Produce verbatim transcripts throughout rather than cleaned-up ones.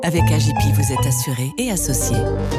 Avec A J P, vous êtes assuré et associé.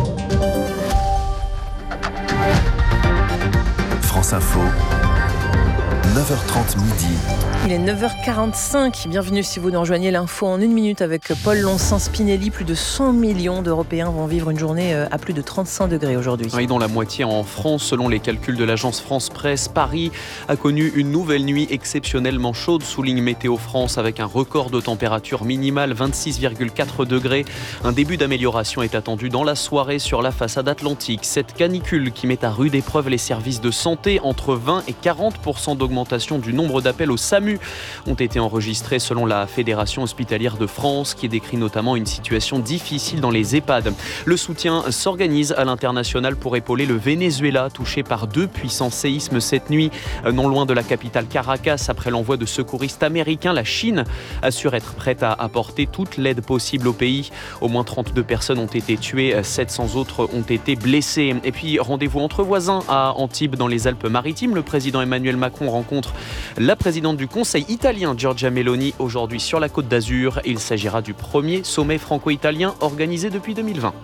France Info, neuf heures trente midi. Il est neuf heures quarante-cinq. Bienvenue si vous nous rejoignez. L'info en une minute avec Paul Loncin-Spinelli. Plus de cent millions d'Européens vont vivre une journée à plus de trente-cinq degrés aujourd'hui. Et dont la moitié en France, selon les calculs de l'agence France Presse. Paris a connu une nouvelle nuit exceptionnellement chaude, souligne Météo France, avec un record de température minimale, vingt-six virgule quatre degrés. Un début d'amélioration est attendu dans la soirée sur la façade atlantique. Cette canicule qui met à rude épreuve les services de santé, entre vingt et quarante pour cent d'augmentation du nombre d'appels au SAMU ont été enregistrés selon la Fédération hospitalière de France, qui décrit notamment une situation difficile dans les EHPAD. Le soutien s'organise à l'international pour épauler le Venezuela, touché par deux puissants séismes cette nuit, non loin de la capitale Caracas. Après l'envoi de secouristes américains, la Chine assure être prête à apporter toute l'aide possible au pays. Au moins trente-deux personnes ont été tuées, sept cents autres ont été blessées. Et puis rendez-vous entre voisins à Antibes dans les Alpes-Maritimes. Le président Emmanuel Macron rencontre la présidente du Conseil italien Giorgia Meloni aujourd'hui sur la Côte d'Azur. Il s'agira du premier sommet franco-italien organisé depuis deux mille vingt.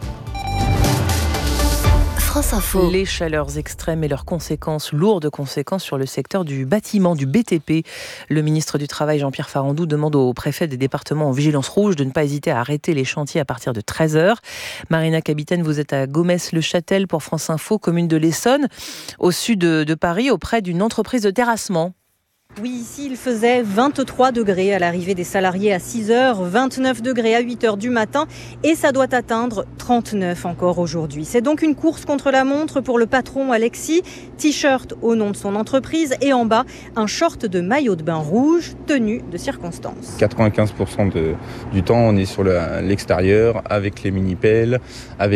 France Info. Les chaleurs extrêmes et leurs conséquences, lourdes conséquences sur le secteur du bâtiment, du B T P. Le ministre du Travail, Jean-Pierre Farandou, demande aux préfets des départements en vigilance rouge de ne pas hésiter à arrêter les chantiers à partir de treize heures. Marina Capitaine, vous êtes à Gomès-le-Châtel pour France Info, commune de l'Essonne, au sud de Paris, auprès d'une entreprise de terrassement. Oui, ici, il faisait vingt-trois degrés à l'arrivée des salariés à six heures, vingt-neuf degrés à huit heures du matin et ça doit atteindre trente-neuf encore aujourd'hui. C'est donc une course contre la montre pour le patron Alexis. T-shirt au nom de son entreprise et en bas, un short de maillot de bain rouge, tenue de circonstance. quatre-vingt-quinze pour cent de, du temps, on est sur le, l'extérieur avec les mini-pelles, avec